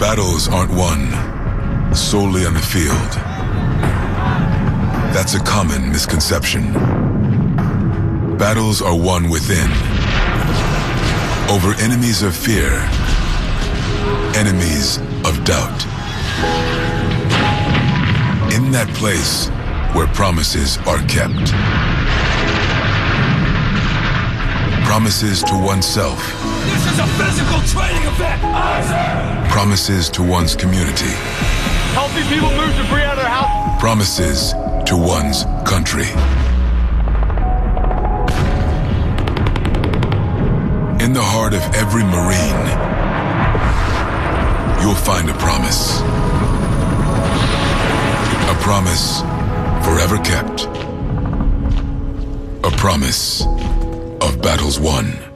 Battles aren't won solely on the field. That's a common misconception. Battles are won within, over enemies of fear, enemies of doubt. In that place where promises are kept. Promises to oneself. This is a physical training event! Promises to one's community. Healthy people move debris out of their house. Promises to one's country. In the heart of every Marine, you'll find a promise. A promise forever kept. A promise of battles won.